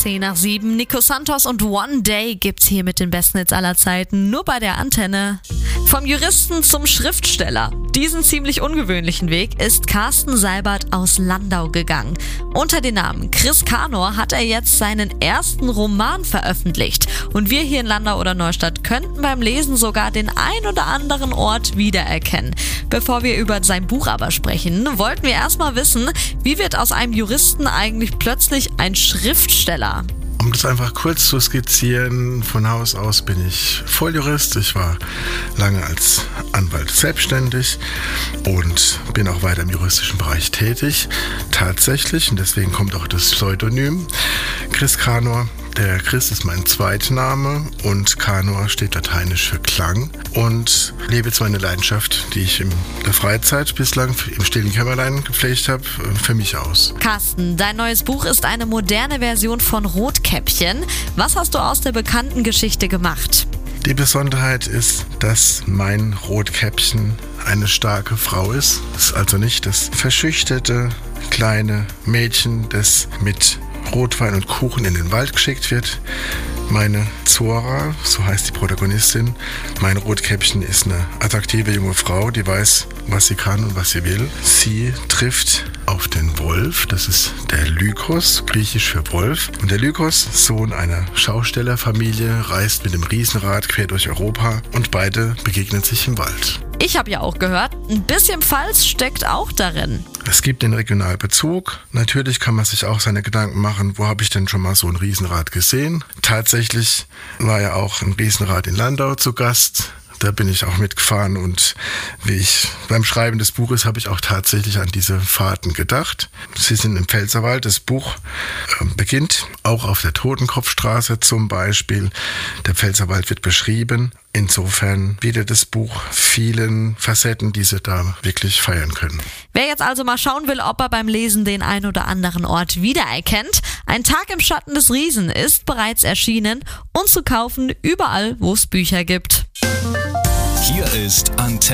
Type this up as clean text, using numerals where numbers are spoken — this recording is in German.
10 nach 7, Nico Santos und One Day gibt's hier mit den besten Hits aller Zeiten, nur bei der Antenne. Vom Juristen zum Schriftsteller. Diesen ziemlich ungewöhnlichen Weg ist Carsten Seibert aus Landau gegangen. Unter dem Namen Chris Kanor hat er jetzt seinen ersten Roman veröffentlicht. Und wir hier in Landau oder Neustadt könnten beim Lesen sogar den ein oder anderen Ort wiedererkennen. Bevor wir über sein Buch aber sprechen, wollten wir erstmal wissen, wie wird aus einem Juristen eigentlich plötzlich ein Schriftsteller? Um das einfach kurz zu skizzieren, von Haus aus bin ich Volljurist. Ich war lange als Anwalt selbstständig und bin auch weiter im juristischen Bereich tätig. Tatsächlich, und deswegen kommt auch das Pseudonym Chris Kanor. Der Chris ist mein Zweitname und Kanor steht lateinisch für Klang, und lebe jetzt meine Leidenschaft, die ich in der Freizeit bislang im stillen Kämmerlein gepflegt habe, für mich aus. Carsten, dein neues Buch ist eine moderne Version von Rotkäppchen. Was hast du aus der bekannten Geschichte gemacht? Die Besonderheit ist, dass mein Rotkäppchen eine starke Frau ist. Es ist also nicht das verschüchterte kleine Mädchen, das mit Rotwein und Kuchen in den Wald geschickt wird. Meine Zora, so heißt die Protagonistin, mein Rotkäppchen ist eine attraktive junge Frau, die weiß, was sie kann und was sie will. Sie trifft auf den Wolf, das ist der Lykos, griechisch für Wolf. Und der Lykos, Sohn einer Schaustellerfamilie, reist mit dem Riesenrad quer durch Europa und beide begegnen sich im Wald. Ich habe ja auch gehört, ein bisschen Pfalz steckt auch darin. Es gibt den Regionalbezug. Natürlich kann man sich auch seine Gedanken machen, wo habe ich denn schon mal so ein Riesenrad gesehen? Tatsächlich war ja auch ein Riesenrad in Landau zu Gast. Da bin ich auch mitgefahren, und beim Schreiben des Buches habe ich auch tatsächlich an diese Fahrten gedacht. Sie sind im Pfälzerwald. Das Buch beginnt auch auf der Totenkopfstraße zum Beispiel. Der Pfälzerwald wird beschrieben. Insofern bietet das Buch vielen Facetten, die Sie da wirklich feiern können. Wer jetzt also mal schauen will, ob er beim Lesen den ein oder anderen Ort wiedererkennt, Ein Tag im Schatten des Riesen ist bereits erschienen und zu kaufen überall, wo es Bücher gibt. Hier ist Antenne.